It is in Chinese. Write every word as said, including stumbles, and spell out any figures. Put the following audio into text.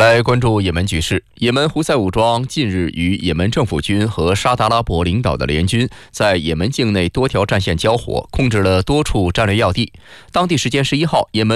来关注也门局势。也门胡塞武装近日与也门政府军和沙特阿拉伯领导的联军在也门境内多条战线交火，控制了多处战略要地。当地时间十一号，也门